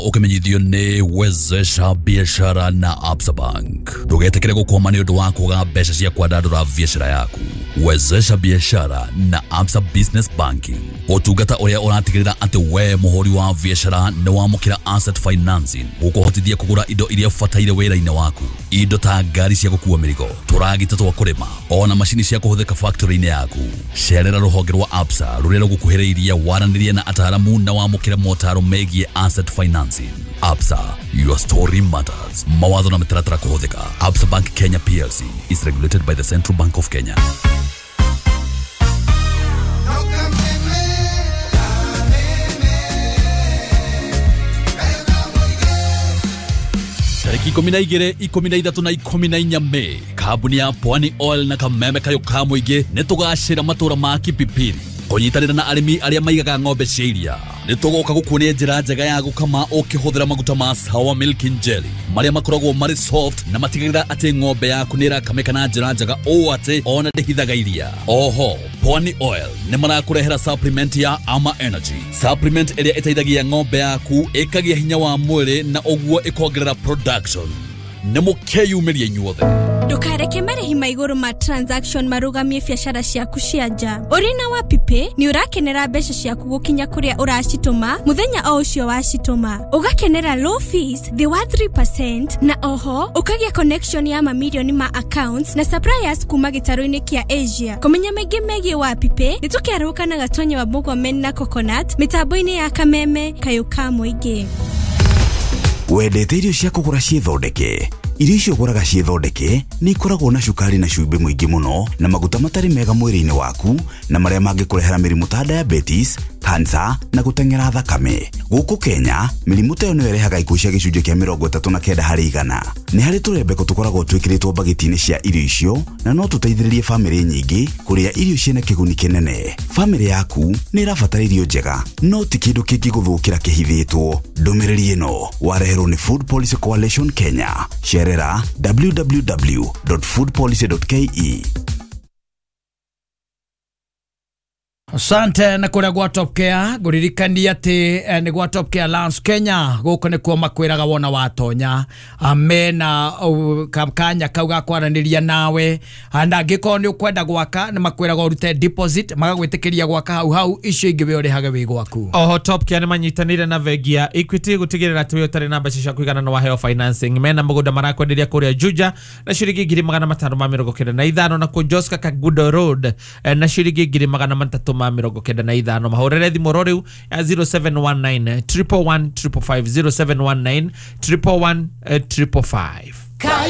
Ukimenyithio ni wezesha biashara na Absa Bank. Ndugetekere gukwama ni undu wa kuga mbeca cia kwandandura biashara yaku. Wezesha biashara na Absa Business Banking. Utungata uria uratigirira ati we muhuri wa biashara ni wamukira asset financing gukuhotithia kugura indo iria fataire wira-ini waku. Indo ta ngari cia gukua mirigo, turagita twa kurima, ona mashini cia kuhuthika factory-ini yaku. Cerera ruhonge rwa Absa ruria rugukuhiriria waranirie na ataramu na wamukira motaro megie asset financing. Absa, your story matters. Mawatho na mitaratara kuhuthika. Absa Bank Kenya PLC is regulated by the Central Bank of Kenya. Tariki 12, 13 na 14 Mei, kambuni ya Pwani Oil na Kameme Kayo ka muingi nitugashira matura ma Kipipiri kunyitanira na arimi aria maigaga ng'ombe cia iria. Nitugoka gukuonia njira njega ya gukama ukihuthira maguta ma Sour Milk Jelly maria makoragwo mari soft na matigirira ati ng'ombe yaku ni irakameka na njira njega o ati ona ndihithaga iria. Oho, Pwani Oil ni marakurehera supplement ya Ama Energy, supplement iria iteithagia ng'ombe yaku ikagia hinya wa mwiri na oguo ikongerera production. Nemukeyumirie inyuothe. Ndukareke marehi maiguru ma transaction marugamie biashara ciaku cia nja. Urina wa pipe ni urakenera mbeca ciaku gukinya kuria uracituma muthenya o ucio wacituma. Ugakenera low fees the 3% na oho ukagia connection ya mamilioni ma accounts na suppliers kuma gitaru-ini kia Asia. Kumenya megie wa pipe nitukiaruka na gatonyo wa Mugwamen na Coconut mitambo-ini ya Kameme Kayo ka muingi. Wendete irio cia kugura ciithondeke. Irio icio guraga ciithondeke ni ikoragwo na cukari na cumbi muingi muno na maguta matari mega mwiri-ini waku na maria mangikurehera mirimu ta diabetes, cancer na gutengera thakame. Guku Kenya, mirimu ta yo no irehaga ikuũ cia gicunjĩ kia 39 harĩ 100. Ni hari turembeko tukoragwo twikiritwo bagiti-ini cia irio icio na no tuteithĩrĩrie family nyingi kuria irio ciena kiguni kinene. Family yaku ni irabatara irio njega, no ti kindu kingiguthukira kihithitwo. Ndumiriri ino wareherwo ni Food Policy Coalition Kenya. Sherera www.foodpolicy.ke. Asante na kuria gwa Top Care guririkania ati ni gwa Top Care Lounge Kenya guko ni kuo makwiraga wona watonya amena kanya kauga kwaraniria nawe anda ngiko ni ukwenda gwaka ni makwiraga urute deposit magagwitikiria gwaka hau icio ingi we urihaga wi gwaku. Oho Top Care ni manyitanire na bengi ya Equity gutigirira ati we utari na mbeca cia kuigana na waheo financing mena mugunda marakwenderia kuria Juja na ciringi 595 na ku Joska Kagudo Road na ciringi 335 mahorere thimu roriu ya 0719 111 555 0719 111 555.